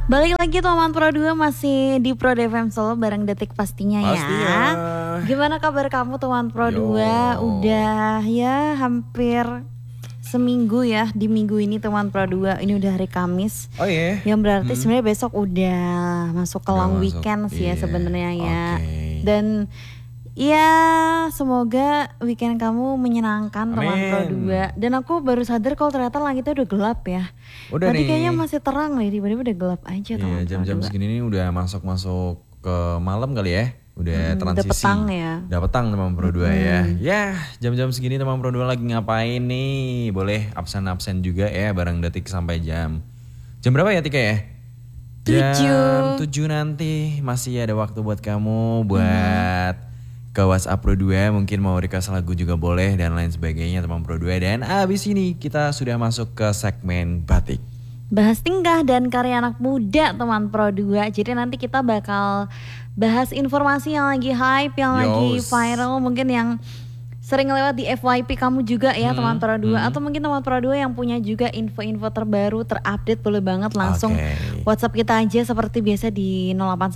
Balik lagi teman Pro 2 masih di Pro FM Solo bareng Detik pastinya ya. Pastinya. Gimana kabar kamu teman Pro Yo. 2? Udah ya hampir seminggu ya di minggu ini teman Pro 2. Ini udah hari Kamis. Oh iya. Yang berarti sebenarnya besok udah masuk ke long masuk, weekend sih ya iya. sebenarnya ya. Oke. Dan ya semoga weekend kamu menyenangkan teman Amin. Pro 2. Dan aku baru sadar kalau ternyata langitnya udah gelap ya. Udah Tadi nih. kayaknya masih terang nih, tiba-tiba udah gelap aja teman Iya, jam-jam Pro 2. segini nih udah masuk ke malam kali ya. Udah transisi. Udah petang ya. Udah petang teman Pro 2 ya. Ya, jam-jam segini teman Pro 2 lagi ngapain nih? Boleh absen-absen juga ya bareng Detik sampai jam berapa ya Tika ya? 7. Jam 7 nanti masih ada waktu buat kamu buat ke WhatsApp Pro 2, mungkin mau request lagu juga boleh dan lain sebagainya teman Pro 2. Dan abis ini kita sudah masuk ke segmen batik. Bahas tingkah dan karya anak muda teman Pro 2. Jadi nanti kita bakal bahas informasi yang lagi hype, yang lagi Yos. viral, mungkin yang sering lewat di FYP kamu juga ya teman Pro 2. Atau mungkin teman Pro 2 yang punya juga info-info terbaru, terupdate, boleh banget langsung Oke. WhatsApp kita aja seperti biasa di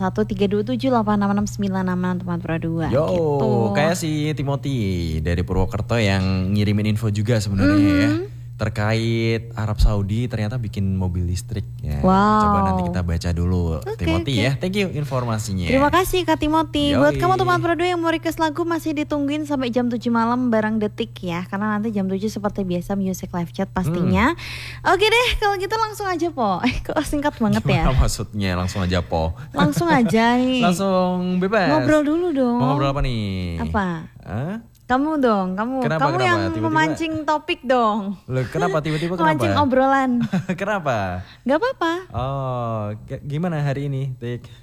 081327866966 teman Pro 2 Yo, gitu. kayak si Timothy dari Purwokerto yang ngirimin info juga sebenarnya ya. Terkait Arab Saudi ternyata bikin mobil listrik ya. Wow. Coba nanti kita baca dulu Timothy oke. ya. Thank you informasinya. Terima kasih Kak Timothy. Yoi. Buat kamu teman Pro 2 yang mau request lagu masih ditungguin sampai jam 7 malam bareng Detik ya. Karena nanti jam 7 seperti biasa music live chat pastinya. Oke deh kalau gitu langsung aja Po. Kok singkat banget ya. Gimana maksudnya langsung aja po? Langsung aja nih. Langsung bebas. Ngobrol dulu dong. Mau ngobrol apa nih? Apa? Hah? Kamu dong, kamu Kenapa? yang Tiba-tiba? memancing topik dong. Loh, kenapa tiba-tiba kenapa? Memancing obrolan. Kenapa? Gak apa-apa. Oh, gimana hari ini, Tik?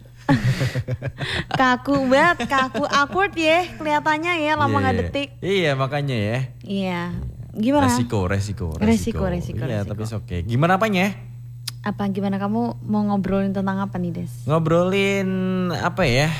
Kaku banget, kaku awkward ya kelihatannya ya lama Iya. gak Detik. Iya, makanya ya. Iya. Gimana? Resiko. Resiko. Iya, tapi oke. Gimana apanya? Apa gimana kamu mau ngobrolin tentang apa nih Des? Ngobrolin apa ya?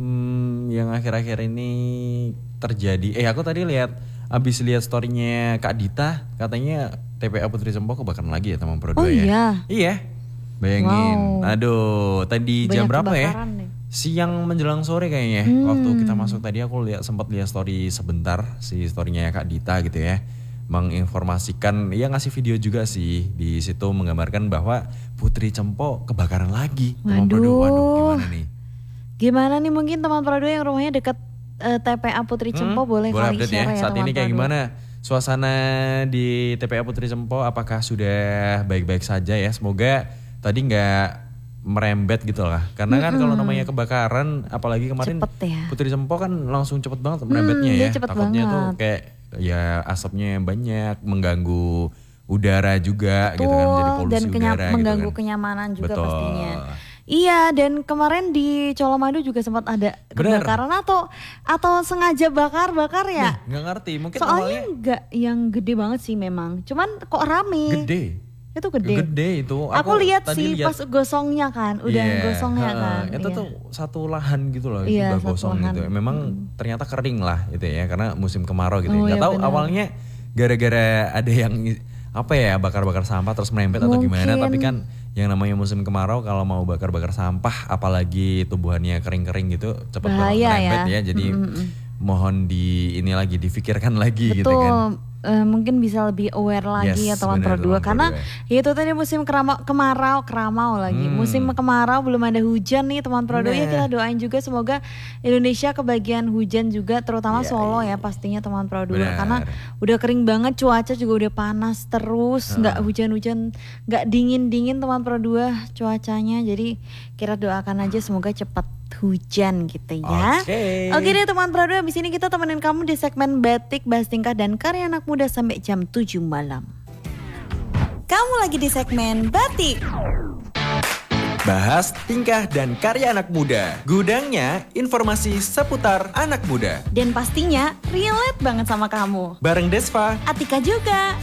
Yang akhir-akhir ini terjadi. Aku tadi abis lihat storynya Kak Dita, katanya TPA Putri Cempo kebakaran lagi ya teman Pro 2 Oh ya. iya. Iya. Bayangin. Wow. Aduh, tadi jam Banyak berapa ya? kebakaran nih. Siang menjelang sore kayaknya. Waktu kita masuk tadi aku sempat lihat story sebentar, si storynya Kak Dita gitu ya. Menginformasikan, ya ngasih video juga sih di situ menggambarkan bahwa Putri Cempo kebakaran lagi. Teman Pro 2. Waduh, gimana nih? Gimana nih mungkin teman Pro 2 yang rumahnya dekat TPA Putri Cempo boleh kali update share ya Saat teman ini kayak Pro 2. gimana suasana di TPA Putri Cempo? Apakah sudah baik-baik saja ya? Semoga tadi nggak merembet gitu lah. Karena kan kalau namanya kebakaran, apalagi kemarin Cepet ya. Putri Cempo kan langsung cepet banget merembetnya dia ya. cepet Takutnya tuh banget. kayak ya asapnya banyak, mengganggu udara juga gitu kan, menjadi polusi dan udara mengganggu gitu kan. kenyamanan juga Betul. pastinya. Iya, dan kemarin di Colomadu juga sempat ada Bener. kebakaran atau sengaja bakar ya. Nggak ngerti, mungkin Soalnya awalnya nggak yang gede banget sih memang. Cuman kok rame. gede. Itu gede. Gede itu. Aku lihat tadi sih pas gosongnya kan, udah Iya, gosongnya kan. Itu iya. tuh satu lahan gitu loh, Iya, udah satu gosong lahan. gitu. Memang ternyata kering lah gitu ya, karena musim kemarau gitu. Oh, Nggak iya, tahu benar. awalnya gara-gara ada yang apa ya bakar-bakar sampah terus merembet atau gimana. Mungkin. Tapi kan yang namanya musim kemarau kalau mau bakar-bakar sampah, apalagi tubuhannya kering-kering gitu, cepat banget Bahaya merembet ya. ya. Jadi mohon difikirkan lagi gitu Betul. kan. Mungkin bisa lebih aware lagi ya Yes, teman Pro benar, 2 teman Pro karena 2. itu tadi musim kemarau lagi. Musim kemarau belum ada hujan nih teman Pro 2 ya, kita doain juga semoga Indonesia kebagian hujan juga terutama Iya, Solo ya pastinya teman Pro 2 Benar. karena udah kering banget, cuaca juga udah panas terus, nggak hujan-hujan, nggak dingin-dingin teman Pro 2 cuacanya. Jadi kita doakan aja semoga cepat hujan gitu ya. Oke deh teman Pro 2, abis ini kita temenin kamu di segmen Batik, Bahas Tingkah dan Karya Anak Muda sampai jam 7 malam. Kamu lagi di segmen Batik. Bahas tingkah dan karya anak muda. Gudangnya informasi seputar anak muda. Dan pastinya relate banget sama kamu. Bareng Desva. Atika juga.